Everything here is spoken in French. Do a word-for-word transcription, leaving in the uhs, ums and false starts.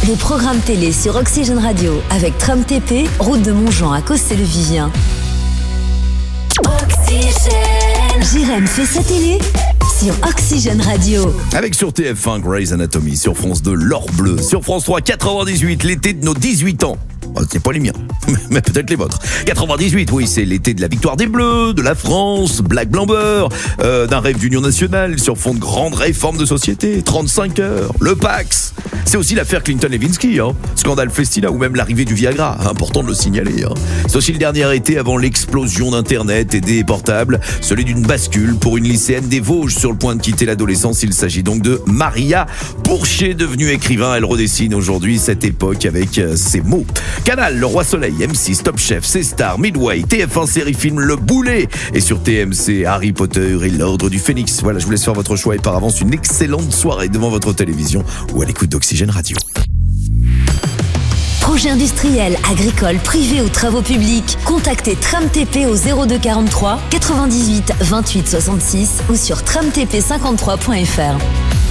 Les programmes télé sur Oxygène Radio avec Tram T P, route de Montjean à Cossé-le-Vivien. Oxygène. Jérém fait sa télé sur Oxygène Radio. Avec sur T F un Grey's Anatomy, sur France deux L'Or Bleu, sur France trois quatre-vingt-dix-huit, l'été de nos dix-huit ans. Oh, c'est pas les miens, mais peut-être les vôtres. quatre-vingt-dix-huit, oui, c'est l'été de la victoire des Bleus, de la France, Black Blanc Beurre, euh, d'un rêve d'union nationale sur fond de grande réforme de société, trente-cinq heures, le Pax. C'est aussi l'affaire Clinton-Lewinsky, hein. Scandale Festina ou même l'arrivée du Viagra, important de le signaler. Hein. C'est aussi le dernier été avant l'explosion d'Internet et des portables, celui d'une bascule pour une lycéenne des Vosges sur le point de quitter l'adolescence. Il s'agit donc de Maria Pourchet, devenue écrivain. Elle redessine aujourd'hui cette époque avec euh, ses mots. Canal, Le Roi Soleil, M six, Top Chef, C-Star, Midway, T F un série film Le Boulet et sur T M C, Harry Potter et l'Ordre du Phénix. Voilà, je vous laisse faire votre choix et par avance une excellente soirée devant votre télévision ou à l'écoute d'Oxygène Radio. Projet industriel, agricole, privé ou travaux publics, contactez Tram T P au zéro deux quarante-trois quatre-vingt-dix-huit vingt-huit soixante-six ou sur tram t p cinquante-trois point f r.